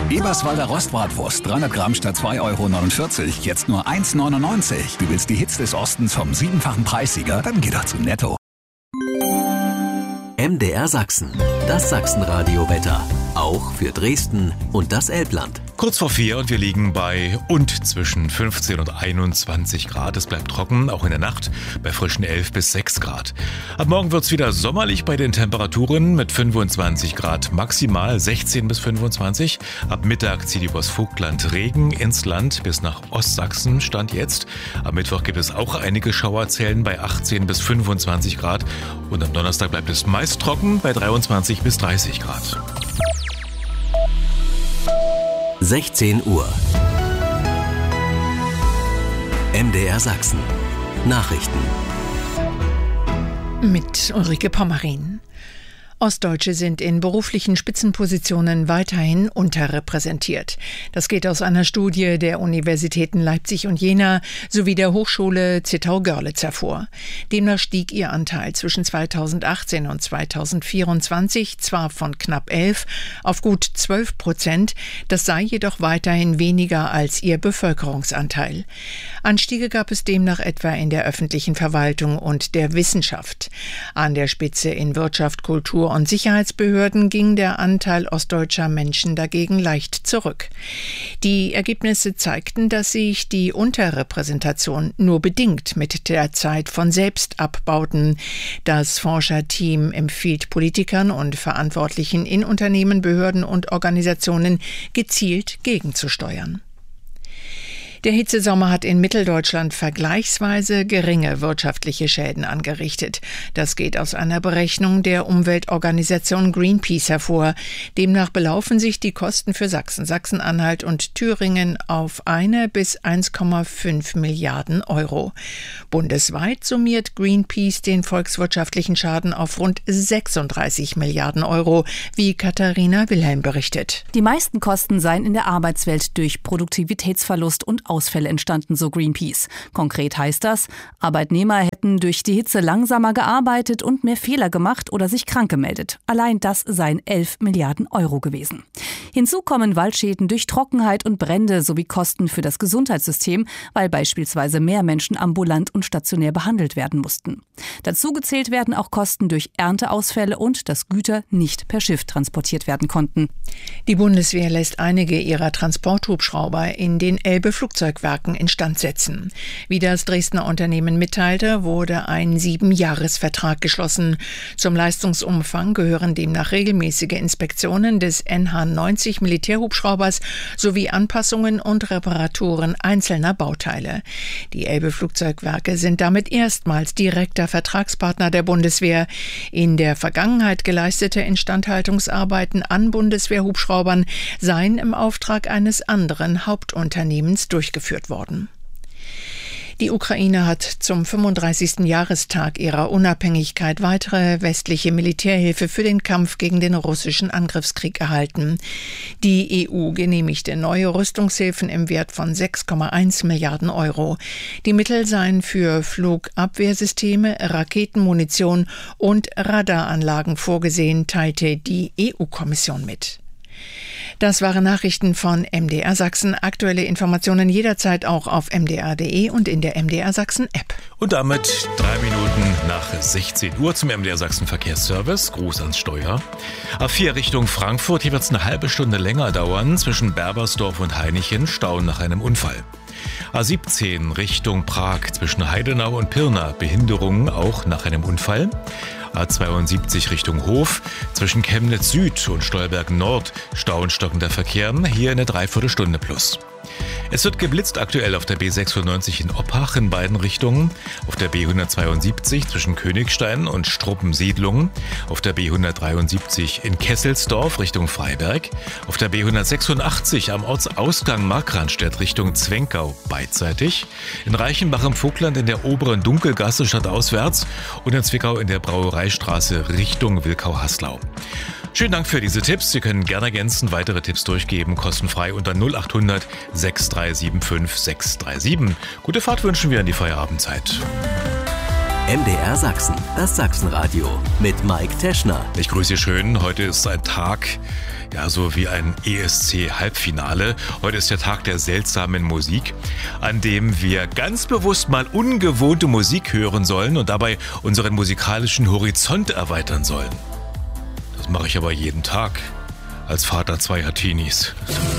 Eberswalder Rostbratwurst, 300 Gramm statt 2,49 €, jetzt nur 1,99 €. Du willst die Hits des Ostens vom 7-fachen Preissieger? Dann geh doch zu Netto. MDR Sachsen, das Sachsenradio-Wetter. Auch für Dresden und das Elbland. Kurz vor 4 und wir liegen bei und zwischen 15 und 21 Grad. Es bleibt trocken, auch in der Nacht bei frischen 11 bis 6 Grad. Ab morgen wird es wieder sommerlich bei den Temperaturen mit 25 Grad maximal, 16 bis 25. Ab Mittag zieht übers Vogtland Regen ins Land bis nach Ostsachsen, Stand jetzt. Am Mittwoch gibt es auch einige Schauerzellen bei 18 bis 25 Grad. Und am Donnerstag bleibt es meist trocken bei 23 bis 30 Grad. 16 Uhr. MDR Sachsen. Nachrichten. Mit Ulrike Pommerin. Ostdeutsche sind in beruflichen Spitzenpositionen weiterhin unterrepräsentiert. Das geht aus einer Studie der Universitäten Leipzig und Jena sowie der Hochschule Zittau-Görlitz hervor. Demnach stieg ihr Anteil zwischen 2018 und 2024 zwar von knapp 11 auf gut 12%, das sei jedoch weiterhin weniger als ihr Bevölkerungsanteil. Anstiege gab es demnach etwa in der öffentlichen Verwaltung und der Wissenschaft. An der Spitze in Wirtschaft, Kultur und Sicherheitsbehörden ging der Anteil ostdeutscher Menschen dagegen leicht zurück. Die Ergebnisse zeigten, dass sich die Unterrepräsentation nur bedingt mit der Zeit von selbst abbauten. Das Forscherteam empfiehlt Politikern und Verantwortlichen in Unternehmen, Behörden und Organisationen gezielt gegenzusteuern. Der Hitzesommer hat in Mitteldeutschland vergleichsweise geringe wirtschaftliche Schäden angerichtet. Das geht aus einer Berechnung der Umweltorganisation Greenpeace hervor. Demnach belaufen sich die Kosten für Sachsen, Sachsen-Anhalt und Thüringen auf 1 bis 1,5 Milliarden Euro. Bundesweit summiert Greenpeace den volkswirtschaftlichen Schaden auf rund 36 Milliarden Euro, wie Katharina Wilhelm berichtet. Die meisten Kosten seien in der Arbeitswelt durch Produktivitätsverlust und Ausfälle entstanden, so Greenpeace. Konkret heißt das, Arbeitnehmer hätten durch die Hitze langsamer gearbeitet und mehr Fehler gemacht oder sich krank gemeldet. Allein das seien 11 Milliarden Euro gewesen. Hinzu kommen Waldschäden durch Trockenheit und Brände sowie Kosten für das Gesundheitssystem, weil beispielsweise mehr Menschen ambulant und stationär behandelt werden mussten. Dazu gezählt werden auch Kosten durch Ernteausfälle und dass Güter nicht per Schiff transportiert werden konnten. Die Bundeswehr lässt einige ihrer Transporthubschrauber in den Elbe-Flugzeugwerken instand setzen. Wie das Dresdner Unternehmen mitteilte, wurde ein 7-Jahres-Vertrag geschlossen. Zum Leistungsumfang gehören demnach regelmäßige Inspektionen des NH-90 Militärhubschraubers sowie Anpassungen und Reparaturen einzelner Bauteile. Die Elbe-Flugzeugwerke sind damit erstmals direkter Vertragspartner der Bundeswehr. In der Vergangenheit geleistete Instandhaltungsarbeiten an Bundeswehrhubschraubern seien im Auftrag eines anderen Hauptunternehmens durchgeführt worden. Die Ukraine hat zum 35. Jahrestag ihrer Unabhängigkeit weitere westliche Militärhilfe für den Kampf gegen den russischen Angriffskrieg erhalten. Die EU genehmigte neue Rüstungshilfen im Wert von 6,1 Milliarden Euro. Die Mittel seien für Flugabwehrsysteme, Raketenmunition und Radaranlagen vorgesehen, teilte die EU-Kommission mit. Das waren Nachrichten von MDR Sachsen. Aktuelle Informationen jederzeit auch auf mdr.de und in der MDR Sachsen App. Und damit 3 Minuten nach 16 Uhr zum MDR Sachsen Verkehrsservice. Gruß ans Steuer. A4 Richtung Frankfurt. Hier wird es eine halbe Stunde länger dauern. Zwischen Berbersdorf und Hainichen Stau nach einem Unfall. A17 Richtung Prag. Zwischen Heidenau und Pirna Behinderungen auch nach einem Unfall. A72 Richtung Hof, zwischen Chemnitz Süd und Stolberg Nord Stau und stockender Verkehr, hier eine Dreiviertelstunde plus. Es wird geblitzt aktuell auf der B96 in Oppach in beiden Richtungen, auf der B172 zwischen Königstein und Struppensiedlungen, auf der B173 in Kesselsdorf Richtung Freiberg, auf der B186 am Ortsausgang Markranstädt Richtung Zwenkau beidseitig, in Reichenbach im Vogtland in der oberen Dunkelgasse stadtauswärts und in Zwickau in der Brauereistraße Richtung Wilkau-Haslau. Vielen Dank für diese Tipps. Sie können gerne ergänzend weitere Tipps durchgeben, kostenfrei unter 0800 6375 637. Gute Fahrt wünschen wir in die Feierabendzeit. MDR Sachsen, das Sachsenradio mit Mike Teschner. Ich grüße Sie schön. Heute ist ein Tag, ja, so wie ein ESC-Halbfinale. Heute ist der Tag der seltsamen Musik, an dem wir ganz bewusst mal ungewohnte Musik hören sollen und dabei unseren musikalischen Horizont erweitern sollen. Das mache ich aber jeden Tag als Vater zweier Teenies.